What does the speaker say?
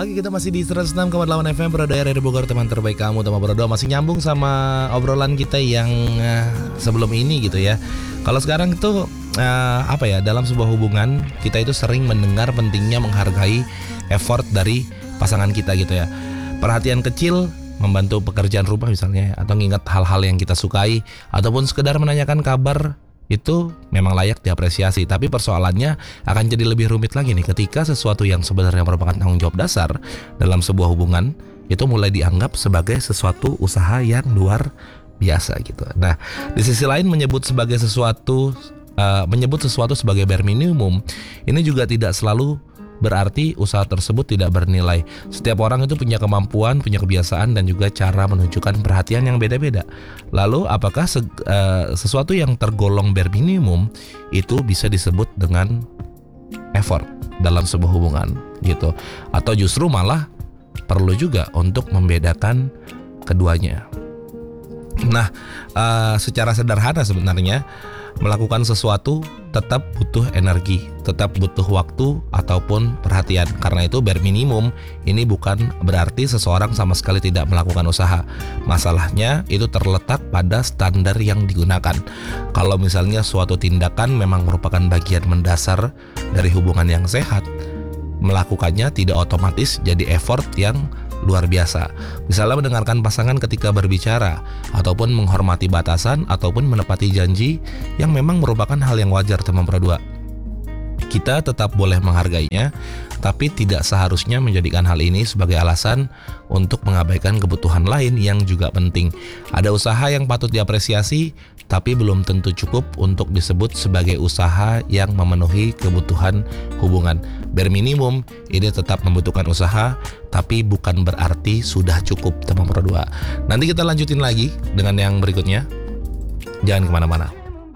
Oke, kita masih di 106,8 FM Pro Daerah Bogor, teman terbaik kamu, teman Pro. Masih nyambung sama obrolan kita yang sebelum ini gitu ya. Kalau sekarang itu dalam sebuah hubungan kita itu sering mendengar pentingnya menghargai effort dari pasangan kita gitu ya. Perhatian kecil, membantu pekerjaan rumah misalnya, atau ngingat hal-hal yang kita sukai, ataupun sekedar menanyakan kabar, itu memang layak diapresiasi. Tapi persoalannya akan jadi lebih rumit lagi nih ketika sesuatu yang sebenarnya merupakan tanggung jawab dasar dalam sebuah hubungan itu mulai dianggap sebagai sesuatu usaha yang luar biasa gitu. Nah, di sisi lain menyebut sesuatu sebagai bare minimum ini juga tidak selalu berarti usaha tersebut tidak bernilai. Setiap orang itu punya kemampuan, punya kebiasaan, dan juga cara menunjukkan perhatian yang beda-beda. Lalu apakah sesuatu yang tergolong bare minimum itu bisa disebut dengan effort dalam sebuah hubungan gitu? Atau justru malah perlu juga untuk membedakan keduanya? Nah, secara sederhana sebenarnya melakukan sesuatu tetap butuh energi, tetap butuh waktu ataupun perhatian. Karena itu bare minimum ini bukan berarti seseorang sama sekali tidak melakukan usaha. Masalahnya itu terletak pada standar yang digunakan. Kalau misalnya suatu tindakan memang merupakan bagian mendasar dari hubungan yang sehat, melakukannya tidak otomatis jadi effort yang luar biasa. Misalnya mendengarkan pasangan ketika berbicara, ataupun menghormati batasan, ataupun menepati janji yang memang merupakan hal yang wajar, teman berdua. Kita tetap boleh menghargainya, tapi tidak seharusnya menjadikan hal ini sebagai alasan untuk mengabaikan kebutuhan lain yang juga penting. Ada usaha yang patut diapresiasi, tapi belum tentu cukup untuk disebut sebagai usaha yang memenuhi kebutuhan hubungan. Bare minimum ini tetap membutuhkan usaha, tapi bukan berarti sudah cukup, teman berdua. Nanti kita lanjutin lagi dengan yang berikutnya. Jangan kemana-mana.